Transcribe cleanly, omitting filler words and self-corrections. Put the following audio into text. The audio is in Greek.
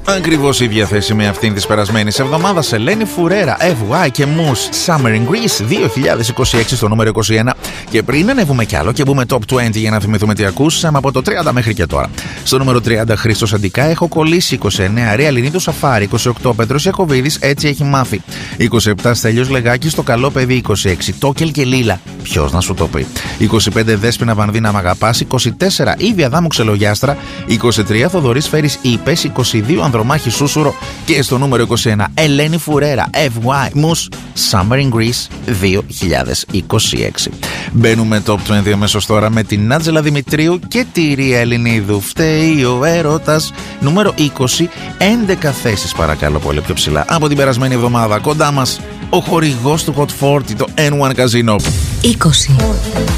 Ακριβώς η ίδια θέση με αυτήν της περασμένης εβδομάδας. Ελένη Φουρέρα, FY και Moose, Summer in Greece 2026 στο νούμερο 21. Και πριν ανέβουμε κι άλλο και μπούμε top 20 για να θυμηθούμε τι ακούσαμε από το 30 μέχρι και τώρα. Στο νούμερο 30 Χρήστος Αντικά, Έχω κολλήσει 29. Ρέα Λινίδου Σαφάρη 28. Πέτρος Ιακωβίδης, Έτσι έχει μάθει 27. Στέλιος Λεγάκης, Το καλό παιδί 26. Τόκελ και Λίλα, ποιος να σου το πει 25. Δέσποινα Βανδίνα Μ' αγαπάς 24. Ήβια Δάμου Ξελογιάστρα 23. Θοδωρής Φέρης Είπες 22. Ανδρομάχη Σούσουρο και στο νούμερο 21 Ελένη Φουρέρα, FY Moose, Summer in Greece 2026. Μπαίνουμε top 20 αμέσως τώρα με την Άντζελα Δημητρίου και τη Ρία Ελληνίδου. Φταίει ο έρωτας. Νούμερο 20, 11 θέσεις παρακαλώ πολύ πιο ψηλά από την περασμένη εβδομάδα. Κοντά μας ο χορηγός του Hot 40, το N1 Casino. 20.